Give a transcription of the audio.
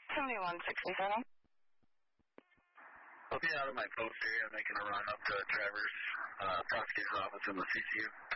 7167. I'll be out of my post area making a run up to Trevor's prosecutor's office in the CCU.